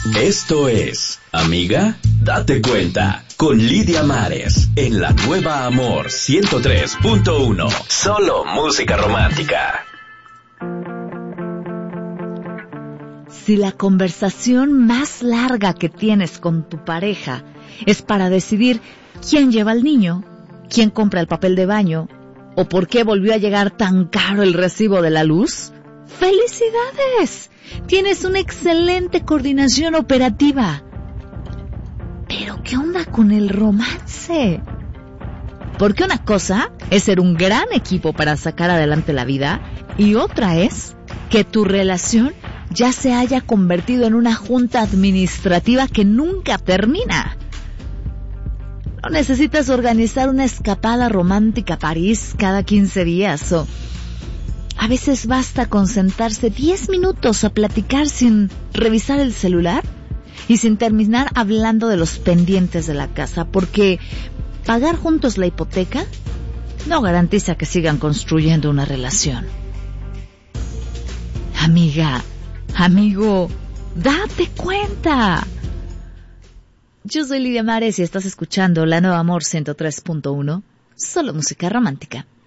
Esto es, amiga, date cuenta, con Lidia Mares, en la Nueva Amor 103.1. Solo música romántica. Si la conversación más larga que tienes con tu pareja es para decidir quién lleva al niño, quién compra el papel de baño o por qué volvió a llegar tan caro el recibo de la luz, ¡felicidades! Tienes una excelente coordinación operativa. Pero ¿qué onda con el romance? Porque una cosa es ser un gran equipo para sacar adelante la vida y otra es que tu relación ya se haya convertido en una junta administrativa que nunca termina. No necesitas organizar una escapada romántica a París cada 15 días o a veces basta con sentarse 10 minutos a platicar sin revisar el celular y sin terminar hablando de los pendientes de la casa, porque pagar juntos la hipoteca no garantiza que sigan construyendo una relación. Amiga, amigo, date cuenta. Yo soy Lidia Mares y estás escuchando La Nueva Amor 103.1, solo música romántica.